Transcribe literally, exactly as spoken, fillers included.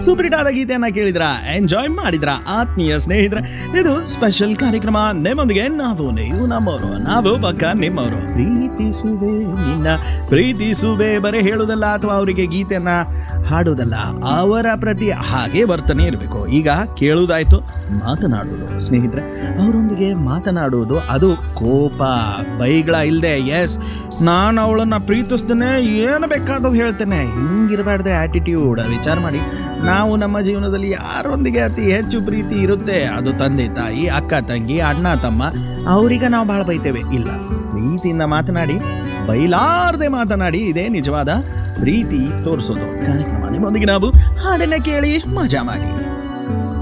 Super hit ಆದ ಗೀತೆಯನ್ನ ಕೇಳಿದ್ರ, ಎಂಜಾಯ್ ಮಾಡಿದ್ರ ಆತ್ಮೀಯ ಸ್ನೇಹಿತರೆ. ಇದು ಸ್ಪೆಷಲ್ ಕಾರ್ಯಕ್ರಮ ನಿಮ್ಮೊಂದಿಗೆ ನಾವು ನೀವು ನಮ್ಮವರು, ನಾವು ಪಕ್ಕ ನಿಮ್ಮವರು. ಪ್ರೀತಿಸುವೆ ನಿನ್ನ ಪ್ರೀತಿಸುವೆ ಬರೀ ಹೇಳುವುದಲ್ಲ ಅಥವಾ ಅವರಿಗೆ ಗೀತೆಯನ್ನ ಹಾಡುವುದಲ್ಲ, ಅವರ ಪ್ರತಿ ಹಾಗೆ ವರ್ತನೆ ಇರಬೇಕು. ಈಗ ಕೇಳುವುದಾಯ್ತು, ಮಾತನಾಡುವುದು ಸ್ನೇಹಿತರೆ, ಅವರೊಂದಿಗೆ ಮಾತನಾಡುವುದು ಅದು ಕೋಪ ಬೈಗಳ ಇಲ್ಲದೆ. ಎಸ್, ನಾನು ಅವಳನ್ನ ಪ್ರೀತಿಸ್ತೇನೆ, ಏನು ಬೇಕಾದವು ಹೇಳ್ತೇನೆ, ಹಿಂಗಿರಬಾರ್ದೆ ಆಟಿಟ್ಯೂಡ್. ವಿಚಾರ ಮಾಡಿ, ನಾವು ನಮ್ಮ ಜೀವನದಲ್ಲಿ ಯಾರೊಂದಿಗೆ ಅತಿ ಹೆಚ್ಚು ಪ್ರೀತಿ ಇರುತ್ತೆ ಅದು ತಂದೆ ತಾಯಿ, ಅಕ್ಕ ತಂಗಿ, ಅಣ್ಣ ತಮ್ಮ, ಅವರಿಗೆ ನಾವು ಭಾಳ ಬೈತೇವೆ. ಇಲ್ಲ, ಪ್ರೀತಿಯಿಂದ ಮಾತನಾಡಿ, ಬೈಲಾರ್ದೆ ಮಾತನಾಡಿ, ಇದೇ ನಿಜವಾದ ಪ್ರೀತಿ ತೋರಿಸೋದು ಕಾರ್ಯಕ್ರಮ. ನಿಮ್ಮೊಂದಿಗೆ ನಾವು ಹಾಡನ್ನ ಕೇಳಿ ಮಜಾ ಮಾಡಿ.